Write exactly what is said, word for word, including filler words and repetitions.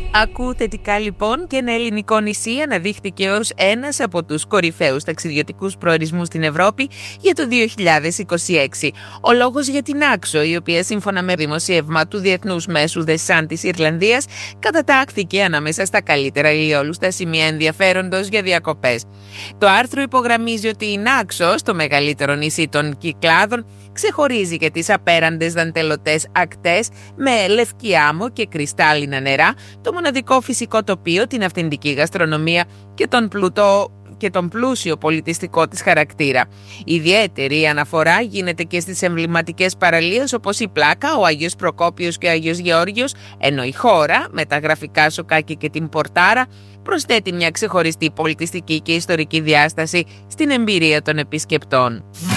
Ακού θετικά λοιπόν, και ένα ελληνικό νησί αναδείχθηκε ως ένας από τους κορυφαίους ταξιδιωτικούς προορισμούς στην Ευρώπη για το δύο χιλιάδες είκοσι έξι. Ο λόγος για την Άξο, η οποία σύμφωνα με δημοσίευμα του διεθνούς μέσου The Sun της Ιρλανδίας κατατάχθηκε ανάμεσα στα καλύτερα ηλιόλουστα σημεία ενδιαφέροντος για διακοπές. Το άρθρο υπογραμμίζει ότι η Νάξος, το μεγαλύτερο νησί των Κυκλάδων, ξεχωρίζει και τις απέραντες δαντελωτές ακτές με λευκή άμμο και κρυστάλλινα νερά, το μοναδικό φυσικό τοπίο, την αυθεντική γαστρονομία και τον πλούτο και τον πλούσιο πολιτιστικό της χαρακτήρα. Ιδιαίτερη αναφορά γίνεται και στις εμβληματικές παραλίες όπως η Πλάκα, ο Άγιος Προκόπιος και ο Άγιος Γεώργιος, ενώ η χώρα με τα γραφικά σοκάκια και την Πορτάρα προσθέτει μια ξεχωριστή πολιτιστική και ιστορική διάσταση στην εμπειρία των επισκεπτών.